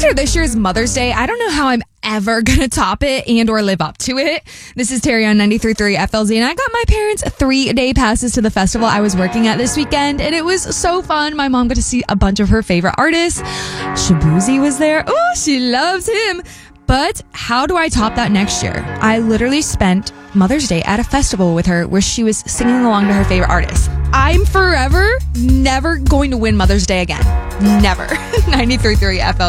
After this year's Mother's Day, I don't know how I'm ever going to top it and or live up to it. This is Terry on 93.3 FLZ, and I got my parents 3-day passes to the festival I was working at this weekend, and it was so fun. My mom got to see a bunch of her favorite artists. Shabuzi was there. Oh, she loves him. But how do I top that next year? I literally spent Mother's Day at a festival with her where she was singing along to her favorite artists. I'm forever never going to win Mother's Day again. Never. 93.3 FLZ.